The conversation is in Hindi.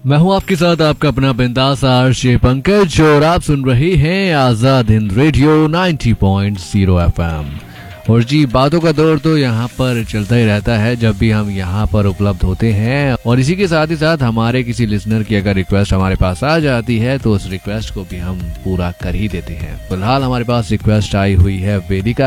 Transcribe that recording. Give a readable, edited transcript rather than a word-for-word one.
मैं हूं आपके साथ आपका अपना बिंदास आरजे पंकज और आप सुन रहे हैं आजाद हिंद रेडियो 90.0 एफएम। और जी बातों का दौर तो यहाँ पर चलता ही रहता है जब भी हम यहाँ पर उपलब्ध होते हैं, और इसी के साथ ही साथ हमारे किसी लिसनर की अगर रिक्वेस्ट हमारे पास आ जाती है तो उस रिक्वेस्ट को भी हम पूरा कर ही देते हैं। फिलहाल हमारे पास रिक्वेस्ट आई हुई है वेदिका